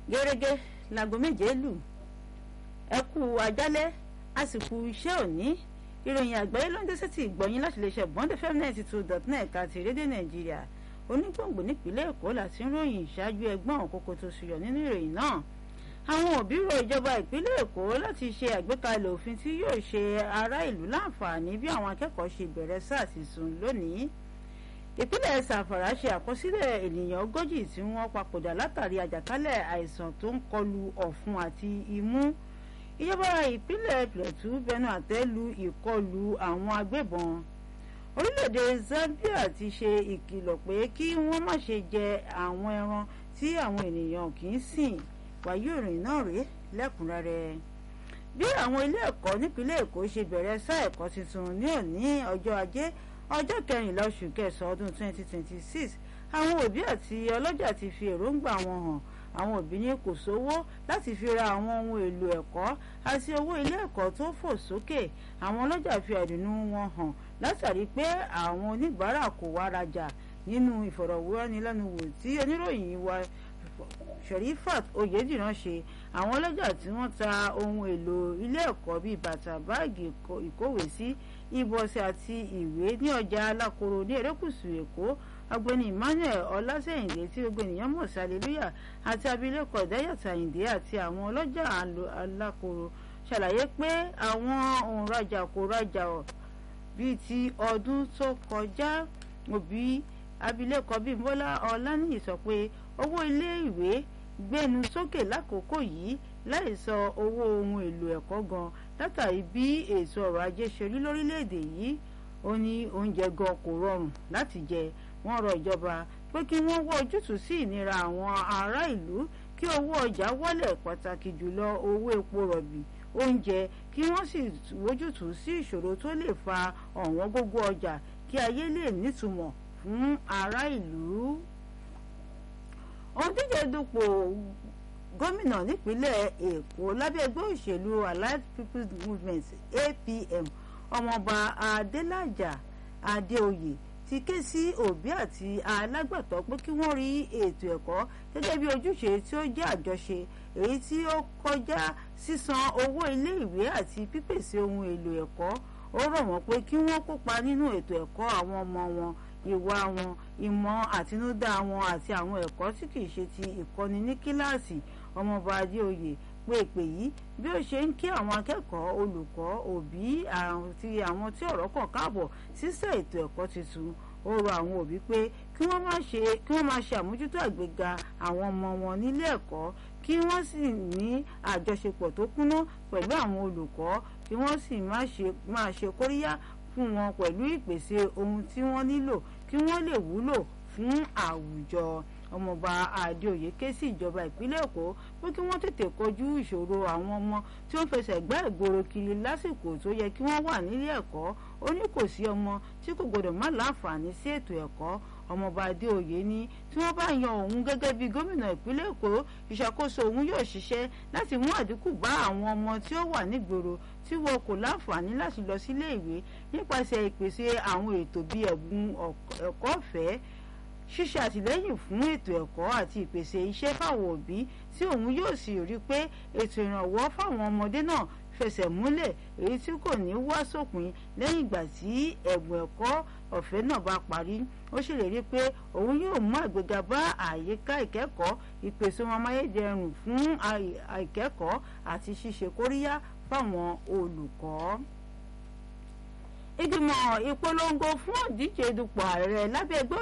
gẹ́gẹ́ láago méje lù ẹ kú àjálẹ́ àsìkò iṣẹ́ òní ìròyìn àgbáyé ló ń dé sétí ìgbọ̀nyín láti lè ṣe Bond FM 92.9 ẹ̀ka ti rédíò Nàìjíríà onígbòǹgbò nípínlẹ̀ Èkó láti ń ròyìn ìṣáájú ẹgbọ́n òkòkò tó ṣùyọ nínú ìròyìn náà. Àwọn òbí rọ ìjọba ìpínlẹ̀ Èkó láti ṣe àgbékalẹ̀ òfin tí yóò ṣe ará ìlú láǹfààní bí àwọn akẹ́kọ̀ọ́ ṣe bẹ̀rẹ̀ sáà sísun lónìí. Ìpínlẹ̀ Sàfàrà ṣe àkọsílẹ̀ ènìyàn 40 tí wọ́n papòdà látàrí àjàkálẹ̀ àìsàn tó ń kọlu ọ̀fun àti imú. Ìjọba ìpínlẹ̀ Plateau bẹnu àtẹ́ lu ìkọlù àwọn agbébọn. Orílẹ̀-èdè Zambia ti ṣe ìkìlọ̀ pé kí wọ́n má ṣe jẹ àwọn ẹran tí àwọn ènìyàn kì í sìn. Wàyí ìròyìn náà rèé lẹ́kùnrẹ́rẹ́. Bí àwọn ilé ẹ̀kọ́ nípínlẹ̀ Èkó ṣe bẹ̀rẹ̀ sáà ẹ̀kọ́ tuntun ní òní ọjọ́ Ajé ọjọ́ 14 oṣù kẹsàn-án ọdún 2026 àwọn òbí àti ọlọ́jà ti fi èròǹgbà wọn hàn. Àwọn òbí ní kò sówó láti fi ra àwọn ohun èlò ẹ̀kọ́ àti owó ilé ẹ̀kọ́ tó fò sókè. Àwọn ọlọ́jà fi ẹ̀dùnnú wọn hàn látàrí pé àwọn oníbàárà kò wá rajà. Nínú ìfọ̀rọ̀wánilẹ́nuwò tí oníròyìn wa Sherifat Oyediran ṣe, àwọn ọlọ́jà tí wọ́n ta ohun èlò ilé ẹ̀kọ́ bíi bàtà, báàgì ìkówèésí, ìbọ̀sẹ̀ àti ìwé ní ọjà Alákòrò ní erékùṣù Èkó, ọ̀gbẹ́ni Emmanuel Ọlásẹ̀yìndé tí gbogbo ènìyàn mọ̀ sí Hallelujah àti abilékọ Dayat Àyìndé àti àwọn ọlọ́jà Alákòrò ṣàlàyé pé àwọn òǹrajà kò rajà bíi ti ọdún tó kọjá. Òbí abilékọ Bímbọ́lá Ọláníyì sọ pé owó ilé ìwé gbénu sókè lákòókò yìí láì sọ owó ohun èlò ẹ̀kọ́ gan látàrí bí ètò ọrọ̀ ajé ṣe rí lórílẹ̀‐èdè yìí. Ó ní oúnjẹ gan kò rọrùn láti jẹ. Wọ́n rọ ìjọba pé kí wọ́n wá ojútùú sí ìnira àwọn ará ìlú, kí owó ọjà wálẹ̀, pàtàkì jùlọ owó epo rọ̀bì, oúnjẹ, kí wọ́n sì wójútùú sí ìṣòro tó lè fa ọ̀wọ́n gógó ọjà kí ayé lè nítumọ̀ fún ará ìlú. Òǹdíje dupò gómìnà nípínlẹ̀ Èkó lábẹ́ ẹgbẹ́ òṣèlú Allied People's Movement APM ọmọọba Adélàjà Adéoyè ti ké sí òbí àti alágbàtọ́ pé kí wọ́n rí ètò ẹ̀kọ́ gẹ́gẹ́ bí ojúṣe tí ó jẹ́ àjọṣe èyí tí ó kọjá sísan owó ilé ìwé àti pípèsè ohun èlò ẹ̀kọ́. Ó rọ̀ wọ́n pé kí wọ́n kópa nínú ètò ẹ̀kọ́ àwọn ọmọ wọn, ìwà wọn, ìmọ̀ àtinúdá wọn àti àwọn ẹ̀kọ́ tí kìí ṣe ti ìkọ́ni ní kíláàsì. Ọmọọba Adéoyè pé ìpè yìí bí ó ṣe ń kí àwọn akẹ́kọ̀ọ́, olùkọ́, òbí àti àwọn tí ọ̀rọ̀ kàn káàbọ̀ sísẹ̀ ètò ẹ̀kọ́ tuntun. Ó rọ àwọn òbí pé kí wọ́n máa ṣe àmójútó àgbéga àwọn ọmọ wọn nílé ẹ̀kọ́, kí wọ́n sì ní àjọṣepọ̀ tó kúnná pẹ̀lú àwọn olùkọ́, kí wọ́n sì máa ṣe kóríyá fún wọn pẹ̀lú ìpèsè ohun tí wọ́n nílò kí wọ́n lè wúlò fún àwùjọ. Ọmọọba Adéoyè ké sí ìjọba ìpínlẹ̀ Èkó pé kí wọ́n tètè kojú ìṣòro àwọn ọmọ tí ó ń fẹsẹ̀ gbá ìgboro kiri lásìkò tó yẹ kí wọ́n wà nílé ẹ̀kọ́. Ó ní kò sí ọmọ tí kò gbọdọ̀ má láǹfààní sí ètò ẹ̀kọ́. Ọmọọba Adéoyè ní tí wọ́n bá yan òun gẹ́gẹ́ bí gómìnà ìpínlẹ̀ Èkó, ìṣàkóso òun yóò ṣiṣẹ́ láti mú àdínkù bá àwọn ọmọ tí ó wà nígboro tí wọn kò láǹfààní láti lọ sílé ìwé nípasẹ̀ ìpèsè àwọn ètò bíi ẹ̀bùn ẹ̀kọ́ ọ̀fẹ́, ṣíṣe àtìlẹ́yìn fún ètò ẹ̀kọ́ àti ìpèsè iṣẹ́ fáwọn òbí tí òun yóò sì rí pé ètò ìrànwọ́ fáwọn ọmọdé náà fẹsẹ̀ múlẹ̀ èyí tí kò ní wá sópin lẹ́yìn ìgbà tí ẹ̀bùn ẹ̀kọ́ ọ̀fẹ́ náà bá parí. Ó ṣèlérí pé òun yóò mú àgbéga bá àyíká ìkẹ́kọ̀ọ́, ìpèsè ohun amáyédẹrùn fún ìkẹ́kọ̀ọ́ àti ṣíṣe kóríyá fáwọn olùkọ́. Ìgbìmọ̀ ìpolongo fún òǹdíje dupò ààrẹ lábẹ́ ẹgbẹ́